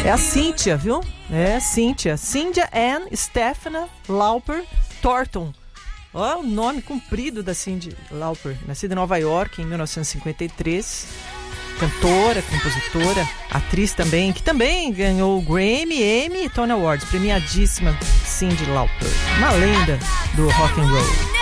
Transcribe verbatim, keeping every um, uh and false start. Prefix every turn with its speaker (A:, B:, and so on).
A: É a Cynthia, viu? É a Cynthia. Cynthia Ann Stephanie Lauper Thornton. Olha o nome comprido da Cyndi Lauper. Nascida em Nova York em mil novecentos e cinquenta e três. Cantora, compositora, atriz também, que também ganhou o Grammy, Emmy e Tony Awards. Premiadíssima Cyndi Lauper. Uma lenda do rock and roll.